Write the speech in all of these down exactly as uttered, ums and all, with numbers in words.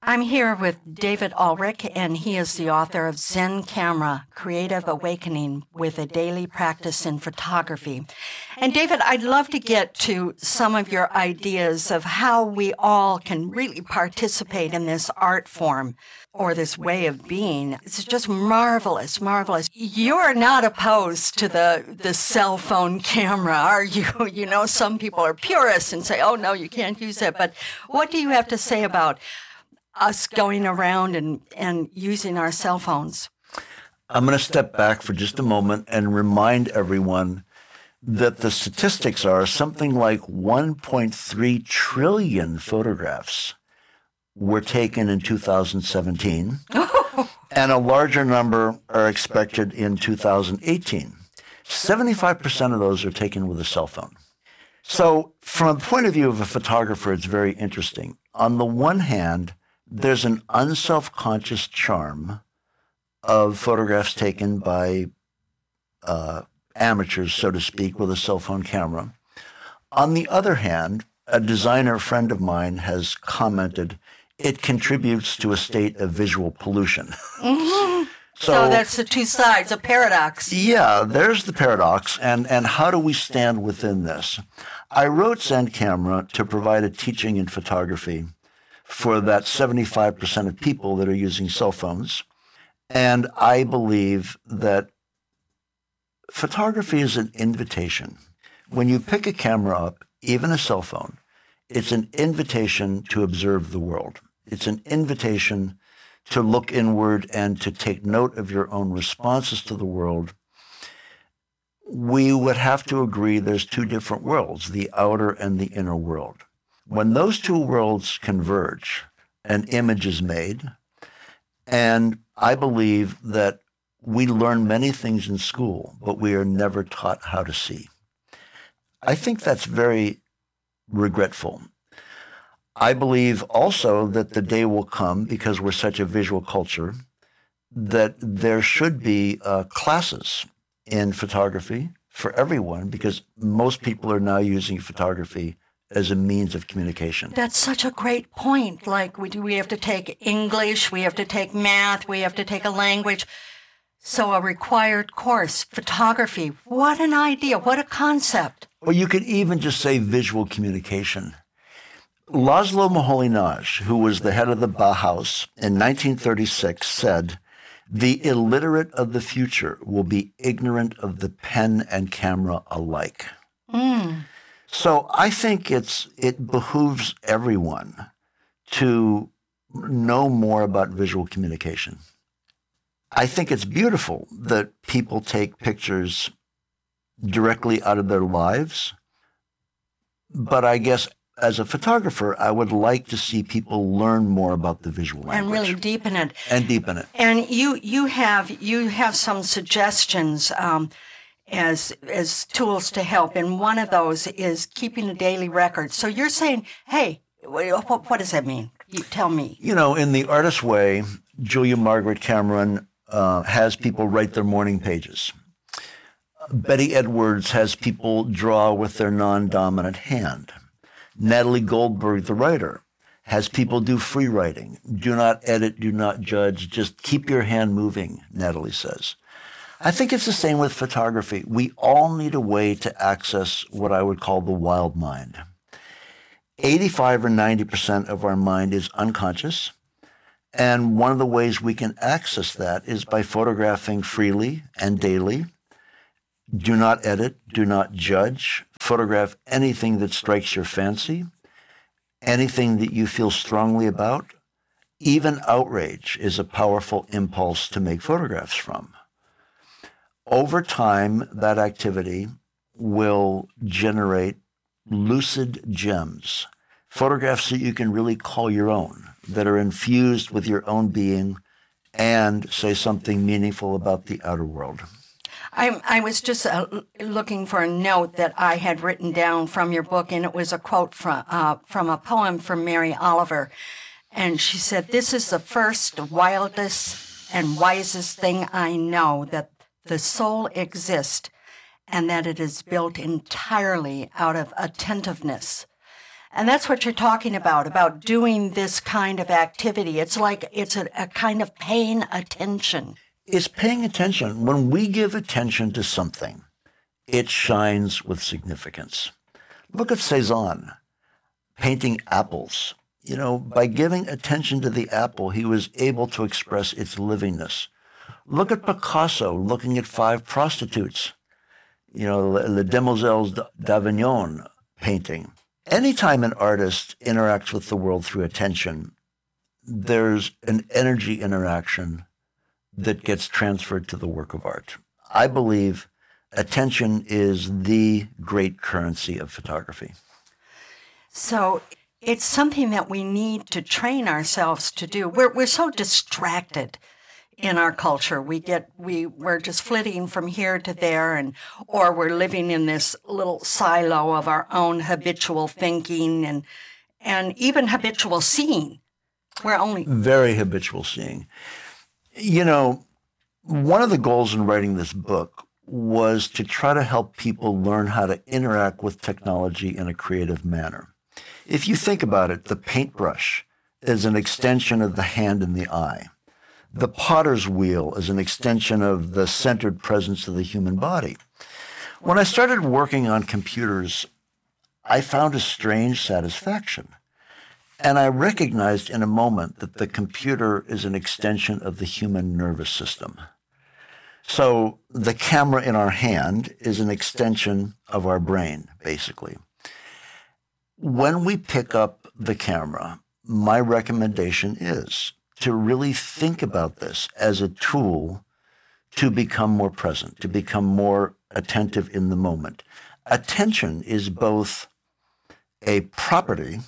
I'm here with David Ulrich, and he is the author of Zen Camera, Creative Awakening with a Daily Practice in Photography. And David, I'd love to get to some of your ideas of how we all can really participate in this art form or this way of being. It's just marvelous, marvelous. You're not opposed to the, the cell phone camera, are you? You know, some people are purists and say, oh, no, you can't use it. But what do you have to say about us going around and, and using our cell phones? I'm going to step back for just a moment and remind everyone that the statistics are something like one point three trillion photographs were taken in two thousand seventeen, and a larger number are expected in two thousand eighteen. seventy-five percent of those are taken with a cell phone. So from a point of view of a photographer, it's very interesting. On the one hand, there's an unself-conscious charm of photographs taken by uh, amateurs, so to speak, with a cell phone camera. On the other hand, a designer friend of mine has commented, it contributes to a state of visual pollution. Mm-hmm. So, so that's the two sides, a paradox. Yeah, there's the paradox. And, and how do we stand within this? I wrote Zen Camera to provide a teaching in photography for that seventy-five percent of people that are using cell phones. And I believe that photography is an invitation. When you pick a camera up, even a cell phone, it's an invitation to observe the world. It's an invitation to look inward and to take note of your own responses to the world. We would have to agree there's two different worlds, the outer and the inner world. When those two worlds converge, an image is made, and I believe that we learn many things in school, but we are never taught how to see. I think that's very regretful. I believe also that the day will come, because we're such a visual culture, that there should be uh, classes in photography for everyone, because most people are now using photography as a means of communication. That's such a great point. Like we do, we have to take English, we have to take math, we have to take a language. So a required course, photography. What an idea. What a concept. Well, you could even just say visual communication. Laszlo Moholy-Nagy, who was the head of the Bauhaus in nineteen thirty-six, said, "The illiterate of the future will be ignorant of the pen and camera alike." Mm. So I think it's it behooves everyone to know more about visual communication. I think it's beautiful that people take pictures directly out of their lives, but I guess as a photographer, I would like to see people learn more about the visual language. And really deepen it. And deepen it. And you you have you have some suggestions um, as as tools to help, and one of those is keeping a daily record. So you're saying, hey, what, what does that mean? You tell me. You know, in the artist way, Julia Margaret Cameron uh, has people write their morning pages. Betty Edwards has people draw with their non-dominant hand. Natalie Goldberg, the writer, has people do free writing. Do not edit, do not judge, just keep your hand moving, Natalie says. I think it's the same with photography. We all need a way to access what I would call the wild mind. eighty-five or ninety percent of our mind is unconscious, and one of the ways we can access that is by photographing freely and daily. Do not edit, do not judge. Photograph anything that strikes your fancy, anything that you feel strongly about. Even outrage is a powerful impulse to make photographs from. Over time, that activity will generate lucid gems, photographs that you can really call your own, that are infused with your own being and say something meaningful about the outer world. I, I was just uh, looking for a note that I had written down from your book, and it was a quote from uh, from a poem from Mary Oliver. And she said, "This is the first, wildest, and wisest thing I know, that the soul exists, and that it is built entirely out of attentiveness." And that's what you're talking about, about doing this kind of activity. It's like it's a, a kind of paying attention. It's paying attention. When we give attention to something, it shines with significance. Look at Cezanne painting apples. You know, by giving attention to the apple, he was able to express its livingness. Look at Picasso looking at five prostitutes. You know, Les Demoiselles d'Avignon painting. Anytime an artist interacts with the world through attention, there's an energy interaction that gets transferred to the work of art. I believe attention is the great currency of photography. So it's something that we need to train ourselves to do. We're we're so distracted in our culture. We get we we're just flitting from here to there, and or we're living in this little silo of our own habitual thinking and and even habitual seeing. We're only very habitual seeing. You know, one of the goals in writing this book was to try to help people learn how to interact with technology in a creative manner. If you think about it, the paintbrush is an extension of the hand and the eye. The potter's wheel is an extension of the centered presence of the human body. When I started working on computers, I found a strange satisfaction. And I recognized in a moment that the computer is an extension of the human nervous system. So the camera in our hand is an extension of our brain, basically. When we pick up the camera, my recommendation is to really think about this as a tool to become more present, to become more attentive in the moment. Attention is both a property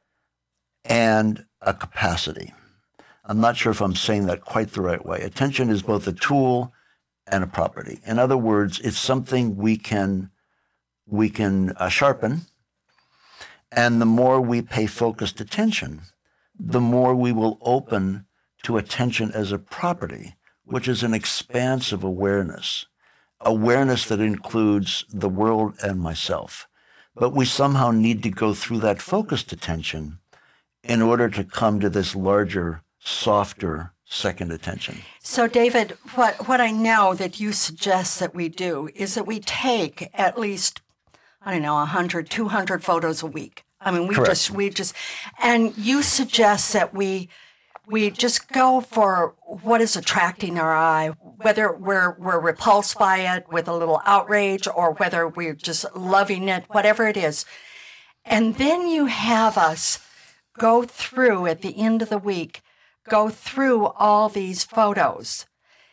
and a capacity. I'm not sure if I'm saying that quite the right way. Attention is both a tool and a property. In other words, it's something we can we can uh, sharpen, and the more we pay focused attention, the more we will open to attention as a property, which is an expansive awareness, awareness that includes the world and myself. But we somehow need to go through that focused attention in order to come to this larger, softer second attention. So, David, what, what I know that you suggest that we do is that we take at least, I don't know, one hundred, two hundred photos a week. I mean, we Correct. just, we just, and you suggest that we, we just go for what is attracting our eye, whether we're, we're repulsed by it with a little outrage or whether we're just loving it, whatever it is. And then you have us go through at the end of the week, go through all these photos.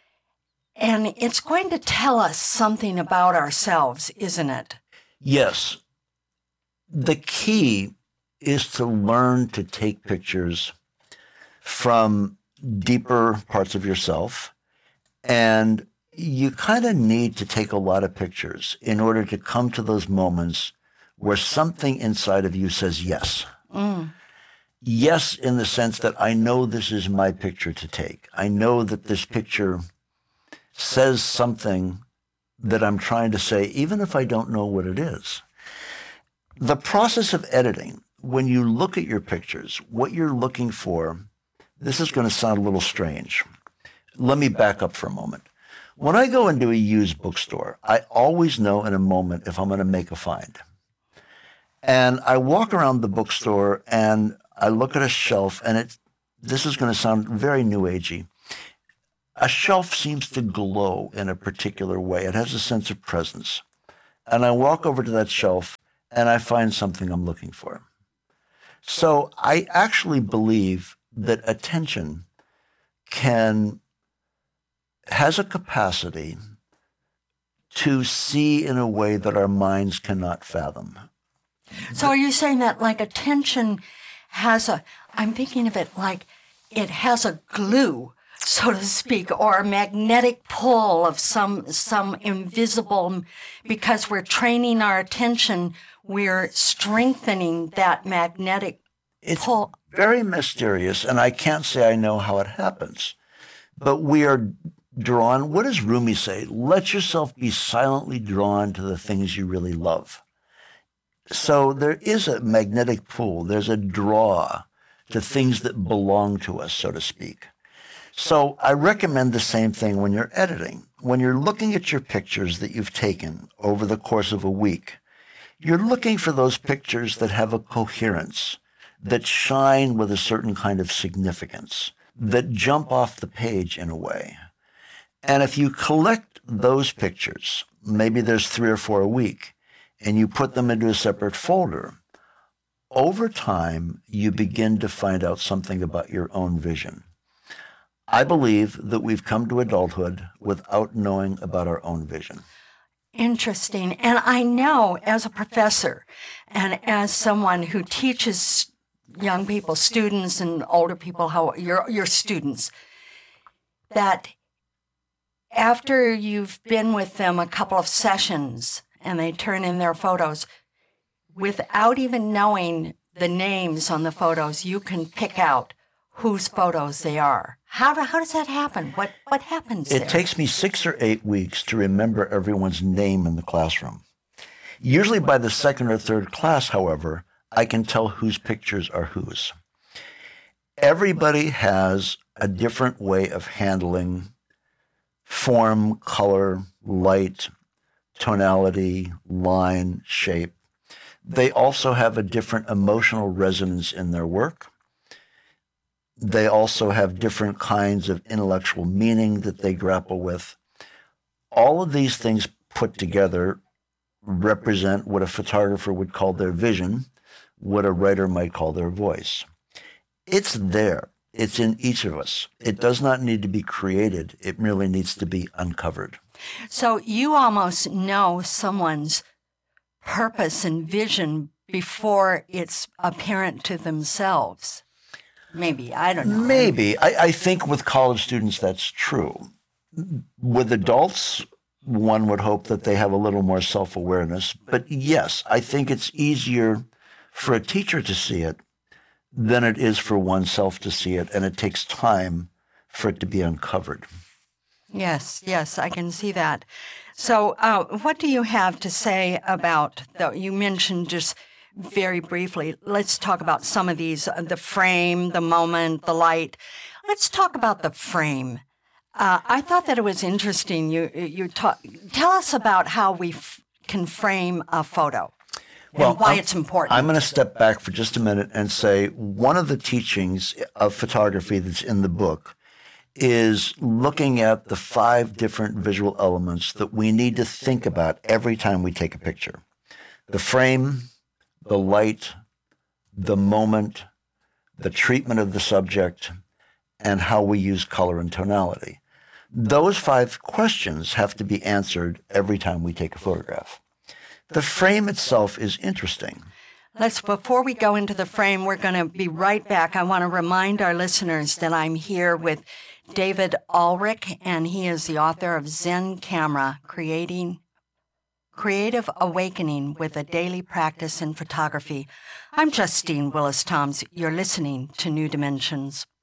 And it's going to tell us something about ourselves, isn't it? Yes. The key is to learn to take pictures from deeper parts of yourself. And you kind of need to take a lot of pictures in order to come to those moments where something inside of you says yes. Mm. Yes, in the sense that I know this is my picture to take. I know that this picture says something that I'm trying to say, even if I don't know what it is. The process of editing, when you look at your pictures, what you're looking for, this is going to sound a little strange. Let me back up for a moment. When I go into a used bookstore, I always know in a moment if I'm going to make a find. And I walk around the bookstore and I look at a shelf, and it, this is going to sound very new agey. A shelf seems to glow in a particular way. It has a sense of presence. And I walk over to that shelf and I find something I'm looking for. So I actually believe that attention can, has a capacity to see in a way that our minds cannot fathom. So are you saying that like attention has a, I'm thinking of it like it has a glue, so to speak, or a magnetic pull of some some invisible, because we're training our attention, we're strengthening that magnetic it's pull. Very mysterious, and I can't say I know how it happens. But we are drawn, what does Rumi say? Let yourself be silently drawn to the things you really love. So there is a magnetic pull. There's a draw to things that belong to us, so to speak. So I recommend the same thing when you're editing. When you're looking at your pictures that you've taken over the course of a week, you're looking for those pictures that have a coherence, that shine with a certain kind of significance, that jump off the page in a way. And if you collect those pictures, maybe there's three or four a week, and you put them into a separate folder, over time, you begin to find out something about your own vision. I believe that we've come to adulthood without knowing about our own vision. Interesting. And I know as a professor and as someone who teaches young people, students and older people, how your your students, that after you've been with them a couple of sessions and they turn in their photos, without even knowing the names on the photos, you can pick out whose photos they are. How do, how does that happen? What what happens It there? takes me six or eight weeks to remember everyone's name in the classroom. Usually by the second or third class, however, I can tell whose pictures are whose. Everybody has a different way of handling form, color, light, tonality, line, shape. They also have a different emotional resonance in their work. They also have different kinds of intellectual meaning that they grapple with. All of these things put together represent what a photographer would call their vision, what a writer might call their voice. It's there. It's in each of us. It does not need to be created. It merely needs to be uncovered. So you almost know someone's purpose and vision before it's apparent to themselves. Maybe, I don't know. Maybe. I, I think with college students that's true. With adults, one would hope that they have a little more self-awareness. But yes, I think it's easier for a teacher to see it than it is for oneself to see it, and it takes time for it to be uncovered. Yes, yes, I can see that. So uh, what do you have to say about, the, you mentioned just very briefly, let's talk about some of these, uh, the frame, the moment, the light. Let's talk about the frame. Uh, I thought that it was interesting. You, you talk, tell us about how we f- can frame a photo. Well, and why I'm, it's important. I'm going to step back for just a minute and say one of the teachings of photography that's in the book is looking at the five different visual elements that we need to think about every time we take a picture. The frame, the light, the moment, the treatment of the subject, and how we use color and tonality. Those five questions have to be answered every time we take a photograph. The frame itself is interesting. Let's, before we go into the frame, we're going to be right back. I want to remind our listeners that I'm here with David Ulrich, and he is the author of Zen Camera, Creating Creative Awakening with a Daily Practice in Photography. I'm Justine Willis-Toms. You're listening to New Dimensions.